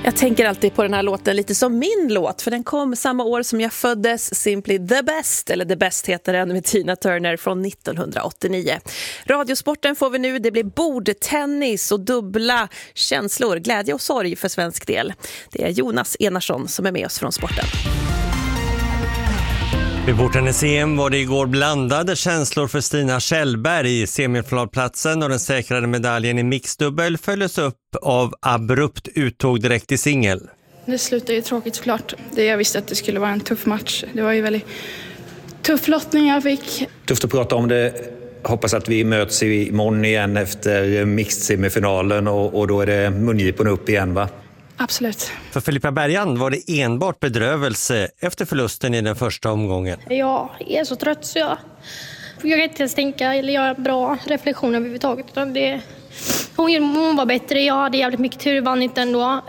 Jag tänker alltid på den här låten lite som min låt, för den kom samma år som jag föddes, Simply the Best, eller The Best heter den, med Tina Turner från 1989. Radiosporten får vi nu, det blir bordtennis och dubbla känslor, glädje och sorg för svensk del. Det är Jonas Enarsson som är med oss från sporten. Vid bordtennis-EM var det igår blandade känslor för Stina Kjellberg. Semifinalplatsen och den säkrade medaljen i mixdubbel följdes upp av abrupt uttåg direkt i singel. Det slutade ju tråkigt såklart. Jag visste att det skulle vara en tuff match. Det var ju väldigt tuff lottning jag fick. Tufft att prata om det. Hoppas att vi möts imorgon igen efter mixed-semifinalen och då är det mungiporna upp igen, va? Absolut. För Filippa Bergan var det enbart bedrövelse efter förlusten i den första omgången. Jag är så trött så jag kan inte ens tänka eller göra bra reflektioner överhuvudtaget. Hon var bättre, jag hade jävligt mycket tur, vann inte ändå.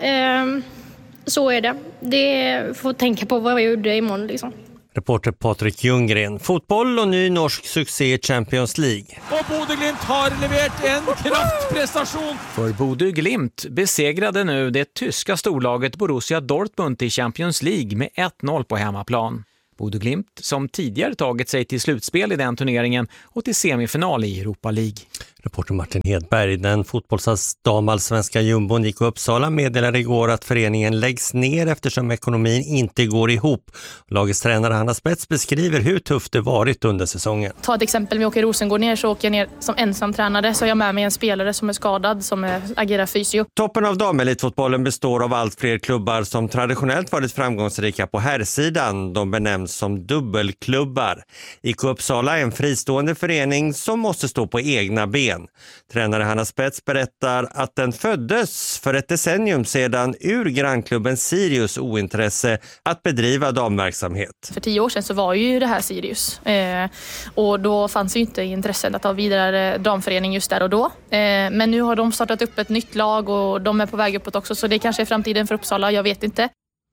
Så är det. Det får tänka på vad jag gjorde imorgon liksom. Reporter Patrik Ljunggren. Fotboll och ny norsk succé i Champions League. Och Bodø Glimt har levererat en kraftprestation. För Bodø Glimt besegrade nu det tyska storlaget Borussia Dortmund i Champions League med 1-0 på hemmaplan. Bodø Glimt som tidigare tagit sig till slutspel i den turneringen och till semifinal i Europa League. Reporter Martin Hedberg, den fotbollsdamallsvenska jumbon gick Uppsala meddelade igår att föreningen läggs ner eftersom ekonomin inte går ihop. Lagets tränare Hanna Spets beskriver hur tufft det varit under säsongen. Ta ett exempel, om vi åker i Rosengård ner så åker jag ner som ensam tränare, så jag med mig en spelare som är skadad som agerar fysio. Toppen av damelitfotbollen består av allt fler klubbar som traditionellt varit framgångsrika på herrsidan. De benämns som dubbelklubbar. IK Uppsala är en fristående förening som måste stå på egna ben. Tränare Hanna Spets berättar att den föddes för ett decennium sedan ur grannklubben Sirius ointresse att bedriva damverksamhet. För 10 år sedan så var ju det här Sirius och då fanns ju inte intresset att ha vidare damförening just där och då. Men nu har de startat upp ett nytt lag och de är på väg uppåt också, så det kanske är framtiden för Uppsala, jag vet inte.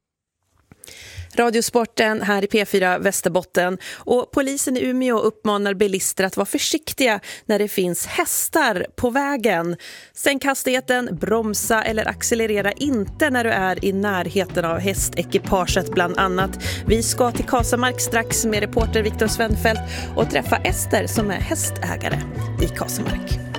Radiosporten här i P4 Västerbotten, och polisen i Umeå uppmanar bilister att vara försiktiga när det finns hästar på vägen. Sänk hastigheten, bromsa eller accelerera inte när du är i närheten av hästekipaget bland annat. Vi ska till Kasamark strax med reporter Viktor Svenfeldt och träffa Ester som är hästägare i Kasamark.